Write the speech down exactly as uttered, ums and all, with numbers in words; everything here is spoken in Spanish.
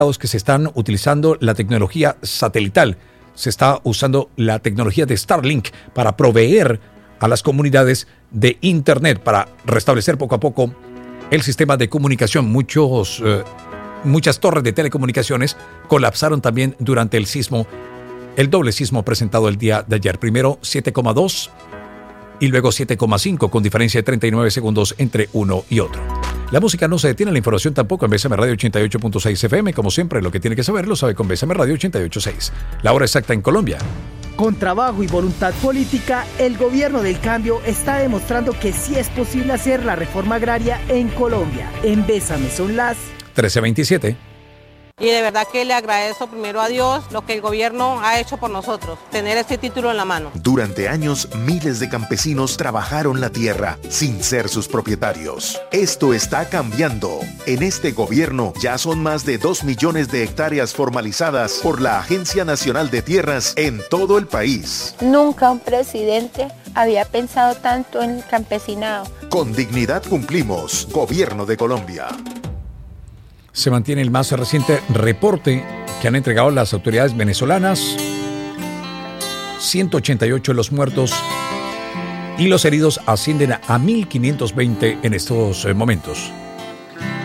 que se están utilizando la tecnología satelital. Se está usando la tecnología de Starlink para proveer a las comunidades de Internet, para restablecer poco a poco el sistema de comunicación. Muchos, eh, muchas torres de telecomunicaciones colapsaron también durante el sismo, el doble sismo presentado el día de ayer. Primero siete coma dos y luego siete coma cinco, con diferencia de treinta y nueve segundos entre uno y otro. La música no se detiene, la información tampoco, en B S M Radio ochenta y ocho punto seis F M. Como siempre, lo que tiene que saber lo sabe con B S M Radio ochenta y ocho punto seis. La hora exacta en Colombia. Con trabajo y voluntad política, el gobierno del cambio está demostrando que sí es posible hacer la reforma agraria en Colombia. En Bésame son las trece veintisiete. Y de verdad que le agradezco primero a Dios lo que el gobierno ha hecho por nosotros, tener este título en la mano. Durante años, miles de campesinos trabajaron la tierra sin ser sus propietarios. Esto está cambiando. En este gobierno ya son más de dos millones de hectáreas formalizadas por la Agencia Nacional de Tierras en todo el país. Nunca un presidente había pensado tanto en el campesinado. Con dignidad cumplimos. Gobierno de Colombia. Se mantiene el más reciente reporte que han entregado las autoridades venezolanas. ciento ochenta y ocho los muertos y los heridos ascienden a mil quinientos veinte en estos momentos.